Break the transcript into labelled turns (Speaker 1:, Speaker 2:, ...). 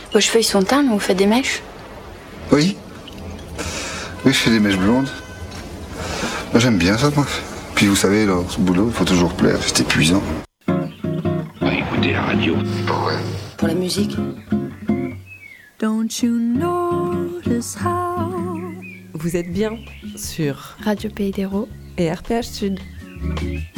Speaker 1: Vos cheveux, ils sont teints, mais vous faites des mèches?
Speaker 2: Oui. Oui, je fais des mèches blondes. Moi, j'aime bien ça, moi. Puis vous savez, dans ce boulot, il faut toujours plaire, c'est épuisant.
Speaker 3: Bah, écoutez la radio.
Speaker 2: Ouais.
Speaker 1: Pour la musique.
Speaker 4: Don't you notice how...
Speaker 5: Vous êtes bien sur
Speaker 6: Radio Pays d'Hérault
Speaker 5: et RPH Sud.